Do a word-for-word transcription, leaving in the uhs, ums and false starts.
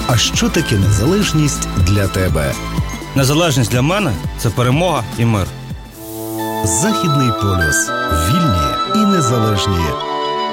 А що таке незалежність для тебе? Незалежність для мене – це перемога і мир. Західний полюс. Вільні і незалежні